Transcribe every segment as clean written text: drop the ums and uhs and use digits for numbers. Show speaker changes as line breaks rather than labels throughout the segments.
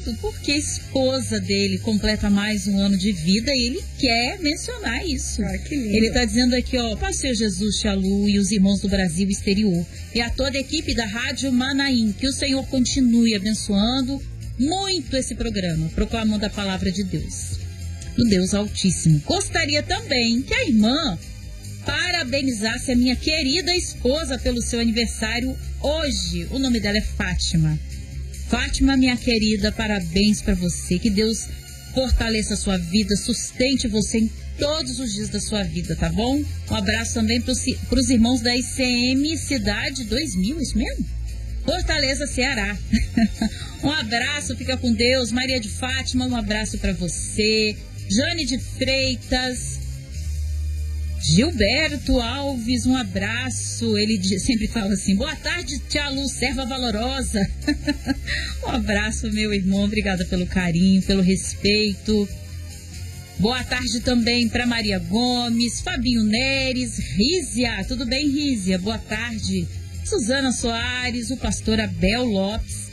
muito porque a esposa dele completa mais um ano de vida e ele quer mencionar isso.
Que lindo.
Ele está dizendo aqui, ó, Pastor Jesus Chalu e os irmãos do Brasil e exterior e a toda a equipe da Rádio Manaim, que o Senhor continue abençoando muito esse programa, proclamando a palavra de Deus, do Deus Altíssimo. Gostaria também que a irmã parabenizasse a minha querida esposa pelo seu aniversário hoje. O nome dela é Fátima. Fátima, minha querida, parabéns para você. Que Deus fortaleça a sua vida, sustente você em todos os dias da sua vida, tá bom? Um abraço também para os irmãos da ICM Cidade 2000, isso mesmo? Fortaleza, Ceará. Um abraço, fica com Deus. Maria de Fátima, um abraço para você. Jane de Freitas, Gilberto Alves, um abraço. Ele sempre fala assim, boa tarde, tia Lu, serva valorosa. Um abraço, meu irmão, obrigada pelo carinho, pelo respeito. Boa tarde também para Maria Gomes, Fabinho Neres, Rízia, tudo bem, Rízia? Boa tarde. Suzana Soares, o pastor Abel Lopes.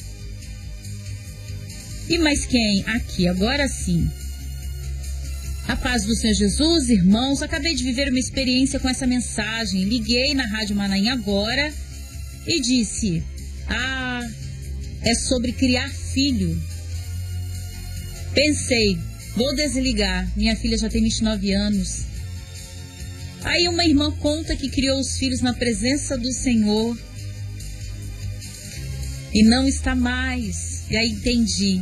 E mais quem? Aqui, agora sim. A paz do Senhor Jesus, irmãos, acabei de viver uma experiência com essa mensagem. Liguei na Rádio Manaim agora e disse, é sobre criar filho. Pensei, vou desligar, minha filha já tem 29 anos. Aí uma irmã conta que criou os filhos na presença do Senhor e não está mais. E aí entendi.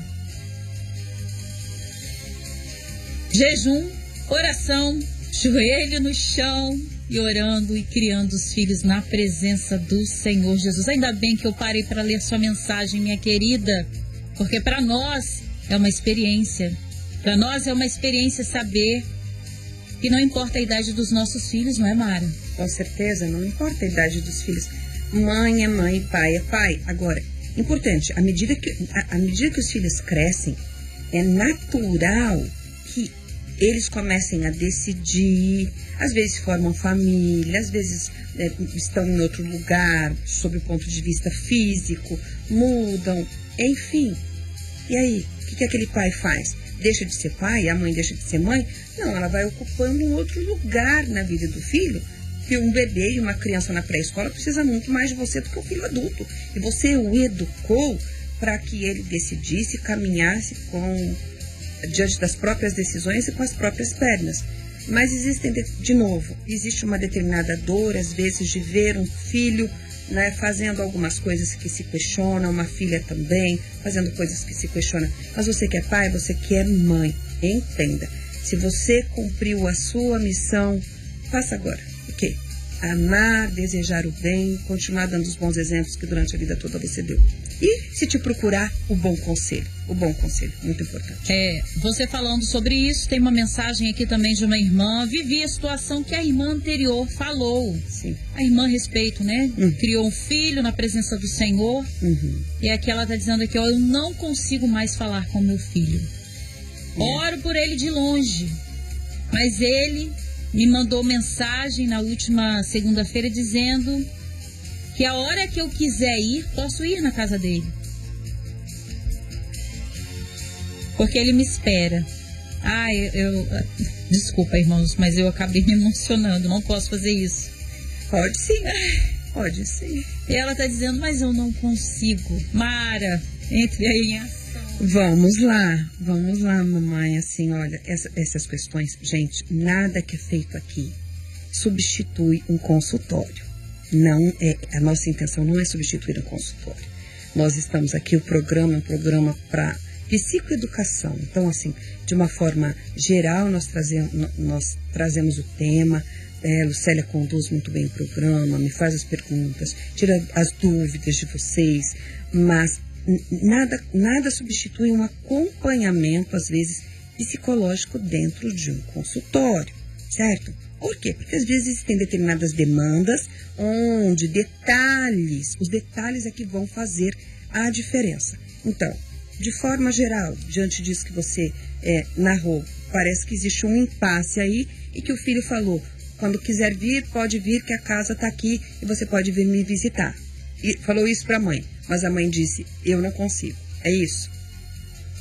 Jejum, oração, joelho no chão e orando e criando os filhos na presença do Senhor Jesus. Ainda bem que eu parei para ler sua mensagem, minha querida, porque para nós é uma experiência. Para nós é uma experiência saber que não importa a idade dos nossos filhos, não é, Mara?
Com certeza, não importa a idade dos filhos. Mãe é mãe, pai é pai. Agora, importante, à medida que os filhos crescem, é natural que eles comecem a decidir, às vezes formam família, às vezes estão em outro lugar, sob o ponto de vista físico, mudam, enfim. E aí, o que aquele pai faz? Deixa de ser pai, a mãe deixa de ser mãe? Não, ela vai ocupando um outro lugar na vida do filho, que um bebê e uma criança na pré-escola precisa muito mais de você do que um filho adulto. E você o educou para que ele decidisse, caminhasse diante das próprias decisões e com as próprias pernas. Mas existe uma determinada dor, às vezes, de ver um filho, né, fazendo algumas coisas que se questionam, uma filha também, fazendo coisas que se questionam. Mas você que é pai, você que é mãe, entenda. Se você cumpriu a sua missão, faça agora. O quê? Amar, desejar o bem, continuar dando os bons exemplos que durante a vida toda você deu. E se te procurar, o bom conselho, muito importante.
Você falando sobre isso, tem uma mensagem aqui também de uma irmã. Vivi a situação que a irmã anterior falou.
Sim.
A irmã, respeito, né? Criou um filho na presença do Senhor. E aqui ela está dizendo aqui, eu não consigo mais falar com meu filho. Oro por ele de longe, mas ele me mandou mensagem na última segunda-feira dizendo que a hora que eu quiser ir, posso ir na casa dele. Porque ele me espera. Desculpa, irmãos, mas eu acabei me emocionando, não posso fazer isso.
Pode sim, pode sim.
E ela está dizendo, mas eu não consigo. Mara, entre aí em ação.
Vamos lá, mamãe, assim, olha, essas questões, gente, nada que é feito aqui substitui um consultório. A nossa intenção não é substituir um consultório. Nós estamos aqui, o programa é um programa para psicoeducação. Então, assim, de uma forma geral, nós trazemos o tema. Lucélia conduz muito bem o programa, me faz as perguntas, tira as dúvidas de vocês, mas nada substitui um acompanhamento, às vezes, psicológico dentro de um consultório, certo? Por quê? Porque às vezes tem determinadas demandas onde os detalhes é que vão fazer a diferença. Então, de forma geral, diante disso que você narrou, parece que existe um impasse aí e que o filho falou, quando quiser vir, pode vir que a casa está aqui e você pode vir me visitar. E falou isso para a mãe, mas a mãe disse, eu não consigo. É isso?